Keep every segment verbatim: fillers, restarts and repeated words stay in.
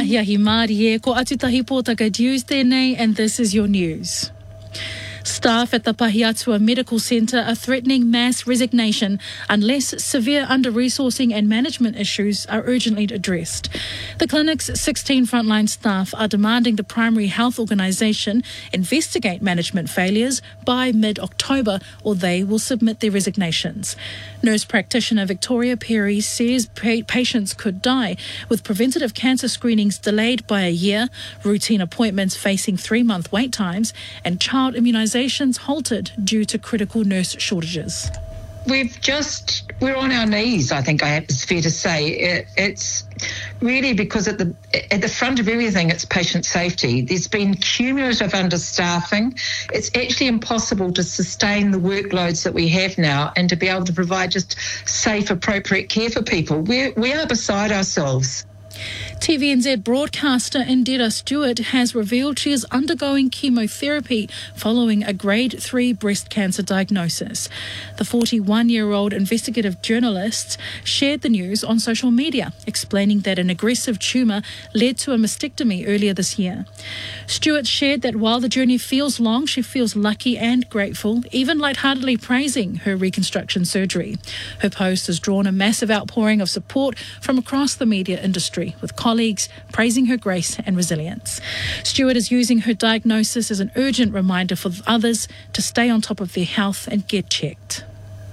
Ahiahi Mārie, ko Atutahi Pōtaka News tēnei, and this is your news. Staff at the Pahiatua Medical Centre are threatening mass resignation unless severe under-resourcing and management issues are urgently addressed. The clinic's sixteen frontline staff are demanding the Primary Health Organisation investigate management failures by mid-October, or they will submit their resignations. Nurse practitioner Victoria Perry says pa- patients could die, with preventative cancer screenings delayed by a year, routine appointments facing three-month wait times, and child immunisations halted due to critical nurse shortages. We've just, we're on our knees, I think I have, it's fair to say. It, it's really because at the at the front of everything, it's patient safety. There's been cumulative understaffing. It's actually impossible to sustain the workloads that we have now and to be able to provide just safe, appropriate care for people. We're, we are beside ourselves. T V N Z broadcaster Indira Stewart has revealed she is undergoing chemotherapy following a grade three breast cancer diagnosis. The forty-one-year-old investigative journalist shared the news on social media, explaining that an aggressive tumour led to a mastectomy earlier this year. Stewart shared that while the journey feels long, she feels lucky and grateful, even lightheartedly praising her reconstruction surgery. Her post has drawn a massive outpouring of support from across the media industry, with colleagues praising her grace and resilience. Stewart is using her diagnosis as an urgent reminder for others to stay on top of their health and get checked.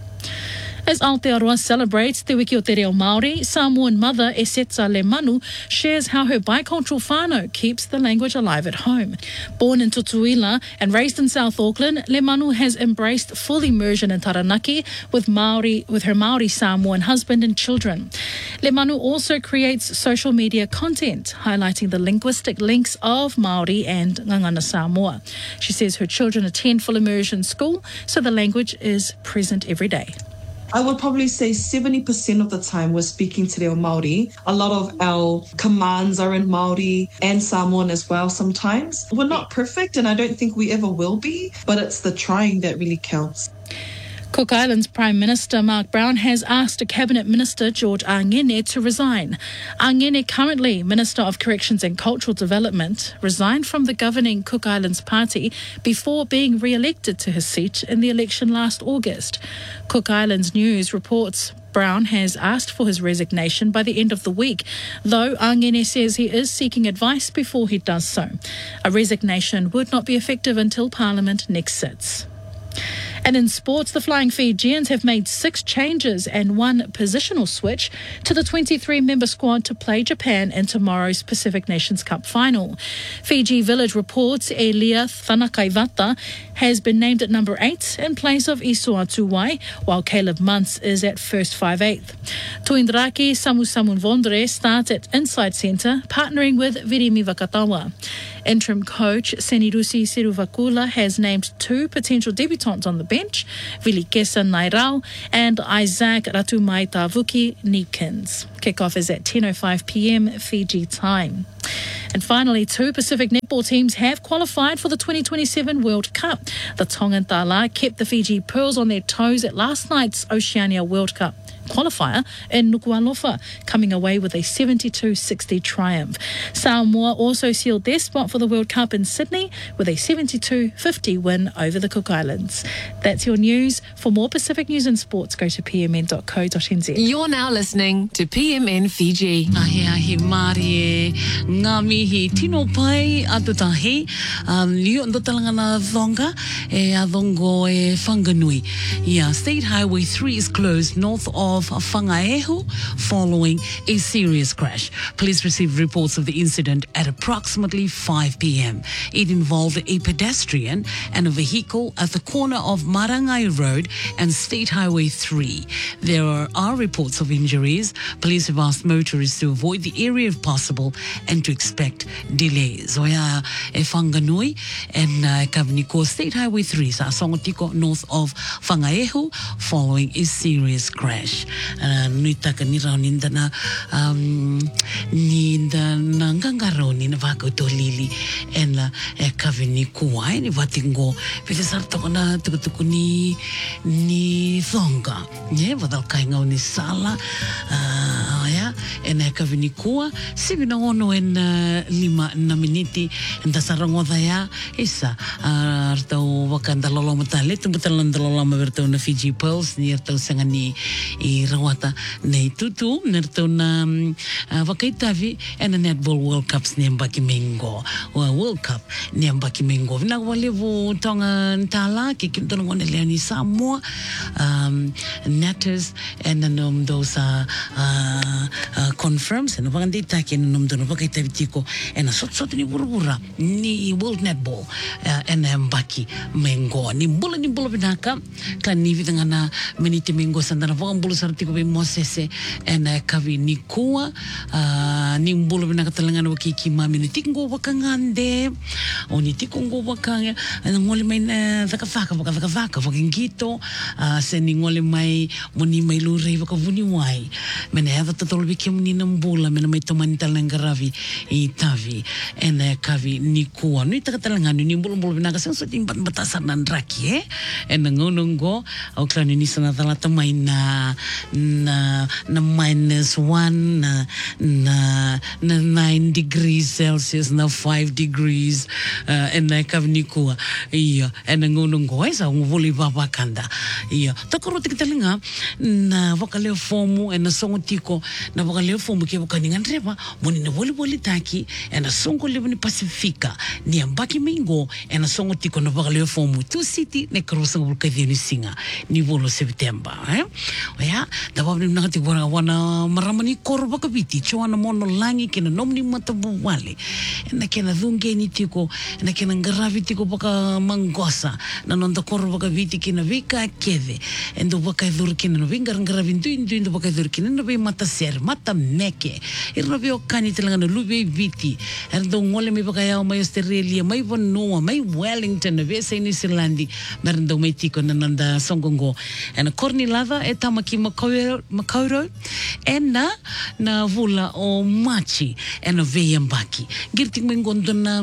As Aotearoa celebrates Te Wiki o Te Reo Māori, Samoan mother Esetsa Lemanu shares how her bicultural whānau keeps the language alive at home. Born in Tutuila and raised in South Auckland, Lemanu has embraced full immersion in Taranaki with Māori, with her Māori Samoan husband and children. Lemanu also creates social media content highlighting the linguistic links of Māori and Ngangana Samoa. She says her children attend full immersion school, so the language is present every day. I would probably say seventy percent of the time we're speaking Te Reo Māori. A lot of our commands are in Māori and Samoan as well sometimes. We're not perfect, and I don't think we ever will be, but it's the trying that really counts. Cook Islands Prime Minister Mark Brown has asked Cabinet Minister George Angene to resign. Angene, currently Minister of Corrections and Cultural Development, resigned from the governing Cook Islands Party before being re-elected to his seat in the election last August. Cook Islands News reports Brown has asked for his resignation by the end of the week, though Angene says he is seeking advice before he does so. A resignation would not be effective until Parliament next sits. And in sports, the Flying Fijians have made six changes and one positional switch to the twenty-three member squad to play Japan in tomorrow's Pacific Nations Cup final. Fiji Village reports Elia Thanakaivata has been named at number eight in place of Isoa Tuwai, while Caleb Muntz is at first five eighth. Tuindraki Samu Samun Vondre starts at inside centre, partnering with Virimi Vakatawa. Interim coach Senirusi Siruvakula has named two potential debutants on the bench, Vilikesa Nairau and Isaac Ratumai Tavuki Neepkins. Kickoff is at ten oh five p.m. Fiji time. And finally, two Pacific netball teams have qualified for the twenty twenty-seven World Cup. The Tongan Tala kept the Fiji Pearls on their toes at last night's Oceania World Cup qualifier in Nuku'alofa, coming away with a seventy-two sixty triumph. Samoa also sealed their spot for the World Cup in Sydney with a seventy-two fifty win over the Cook Islands. That's your news. For more Pacific news and sports, go to p m n dot co dot n z. You're now listening to P M N Fiji. Ahi ahi Māori e ngā mihi tino pai atutahi. Um, Lio ndo talangana thonga e adongo e whanganui. Yeah, State Highway three is closed north of Whangaehu following a serious crash. Police received reports of the incident at approximately five p.m. It involved a pedestrian and a vehicle at the corner of Marangai Road and State Highway three. There are, are reports of injuries. Police have asked motorists to avoid the area if possible and to expect delays. Oia e Whanganui and uh, Kavaniko State Highway three sa Songotiko north of Whangaehu following a serious crash. Nui taka ni rau ni ndana ni ndana ngangaro ni na wako to lili en la e kavini kuwai ni watingo pele sar toko na tukutuku ni ni thonga ne wadal kainga ni sala ya e na ka vini kua sivi na ono en uh, lima na miniti nda sarango daya isa uh, artau wakanda lolo matale tu butalan lolo mabertau na Fiji Pearls ni artau sangani i rawata nei tutu nertau na uh, wakaitavi ena netball World Cups ni ambaki mengo uh, World Cup ni ambaki mengo vina walevu tonga ntala ki kintono ngone leoni Samoa um, Natters ena nom those uh, uh, uh, confirms ena wakandi taki ena nom dono wakaitavi tiko ena sot sot ni burubura ni World Netball uh, ena ambaki mengo ni mbula ni mbula binaka kan ni vitanga na menite mengo sandana wakambulu sartiko be mosese ena kavi ni kua uh, ni mbula binaka talangana wakiki mami ni tikungo wakangande o ni tikungo wakanga ngole mai na zakafaka waka zakafaka wakingito uh, se ni ngole mai moni mai lurei wakavuni wai mena hava tatolo biki muni na mbula mena mai tomani talangaravi i tavi ena kavi ni kua ni takatalangana ni mbula mbula binaka senso timbat batasan nan raki eh ena ngonongo au klani ni sana talata mai na na na minus one na na na nine degrees Celsius na five degrees uh, ena kavni kua iya ena ngonongo esa nguvoli baba kanda iya takoro tikitalinga na wakaleo fomu ena songo tiko na wakaleo fomu ke wakaninga nreba moni na voli voli taki ena songo levo ni Pasifika ni ambaki mingo ena songo tiko na wakaleo fomu tu city ne karosa ngulkadhi ni singa ni volo September eh oya da wabni nakati wana wana maramani korba kabiti chwana mono langi kena nomni matabu wale ena kena dhunge ni tiko ena kena ngaravi tiko baka mangosa na nonda korba kabiti kena vika kede endo baka dhur kena no vingar ngaravi ndu ndu ndu baka dhur kena no be mata ser mata meke irno be okani telanga no lube viti endo ngole me baka yao mai Australia mai Vanua mai Wellington no be sai New Zealand merendo mai tiko na nanda songongo ena kornilava e tamaki makauro makauro ena na vula o machi ena veyambaki girting mengon dona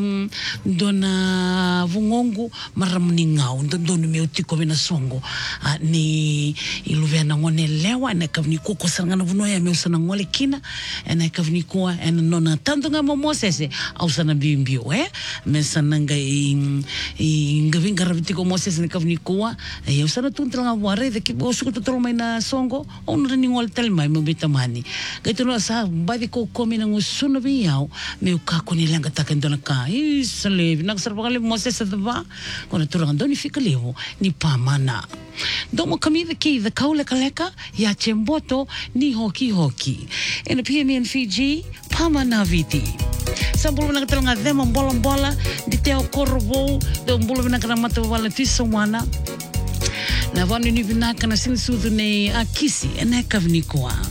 dona vungongu maramuni ngau ndonu meu tiko vena songo uh, ni iluvena ngone lewa ena kavni koko sangana vunoya meu sana ngole kina ena kavni ko ena nona tandunga momosese au sana bimbio eh mesananga i i ngavinga rabitiko mosese ne kavni ko e eu sana tuntranga ware de ki bosu to tolo mai na songo ono ni ngol tel mai mo betamani gaitono sa badi ko komi na ngusuno biao meu ka ko ni langa takendona ka isale nak sarvale mosese dava kono turanga doni fika levo ni pamana domo kami the key the kaula kaleka ya chemboto ni hoki hoki in a P M N Fiji pamana viti sambulu na katalanga dema bola bola di teo korvo do mbulu na kana mata wala tisowana na vanu ni vinaka na sinsudu ne akisi ena kavnikoa